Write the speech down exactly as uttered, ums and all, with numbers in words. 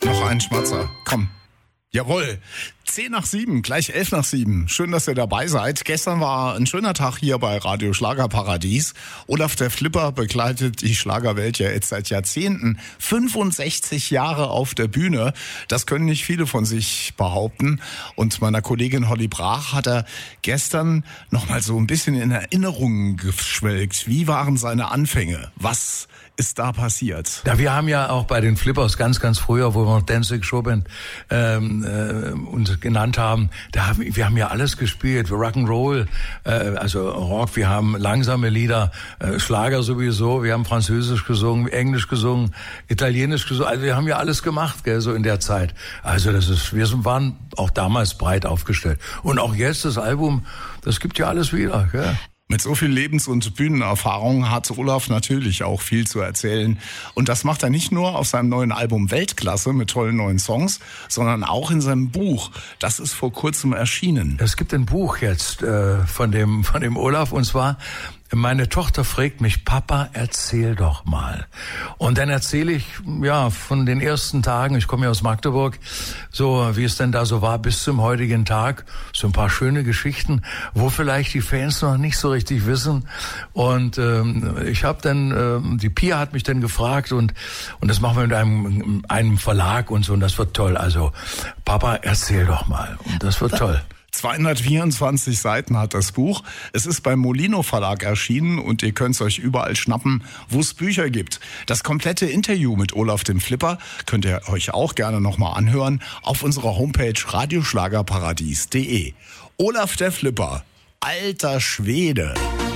Noch ein Schmatzer. Komm. Jawohl. Zehn nach sieben, gleich elf nach sieben. Schön, dass ihr dabei seid. Gestern war ein schöner Tag hier bei Radio Schlagerparadies. Olaf der Flipper begleitet die Schlagerwelt ja jetzt seit Jahrzehnten. fünfundsechzig Jahre auf der Bühne. Das können nicht viele von sich behaupten. Und meiner Kollegin Holly Brach hat er gestern noch mal so ein bisschen in Erinnerungen geschwelgt. Wie waren seine Anfänge? Was ist da passiert? Ja, wir haben ja auch bei den Flippers ganz, ganz früher, wo wir noch Danzig Showband ähm, äh, uns genannt haben, da haben wir haben ja alles gespielt, Rock'n'Roll, äh, also Rock, wir haben langsame Lieder, äh, Schlager sowieso, wir haben Französisch gesungen, Englisch gesungen, Italienisch gesungen, also wir haben ja alles gemacht, gell, so in der Zeit. Also das ist, wir waren auch damals breit aufgestellt. Und auch jetzt das Album, das gibt ja alles wieder, gell. Mit so viel Lebens- und Bühnenerfahrung hat Olaf natürlich auch viel zu erzählen. Und das macht er nicht nur auf seinem neuen Album Weltklasse mit tollen neuen Songs, sondern auch in seinem Buch. Das ist vor kurzem erschienen. Es gibt ein Buch jetzt äh, von dem von dem Olaf, und zwar: Meine Tochter fragt mich, Papa, erzähl doch mal. Und dann erzähle ich, ja, von den ersten Tagen, ich komme ja aus Magdeburg, so wie es denn da so war bis zum heutigen Tag. So ein paar schöne Geschichten, wo vielleicht die Fans noch nicht so richtig wissen. Und ähm, ich habe dann, ähm, die Pia hat mich dann gefragt, und und das machen wir mit einem, einem Verlag und so, und das wird toll. Also, Papa, erzähl doch mal. Und das wird toll. zweihundertvierundzwanzig Seiten hat das Buch. Es ist beim Molino Verlag erschienen und ihr könnt es euch überall schnappen, wo es Bücher gibt. Das komplette Interview mit Olaf dem Flipper könnt ihr euch auch gerne nochmal anhören auf unserer Homepage radioschlagerparadies punkt de. Olaf der Flipper, alter Schwede.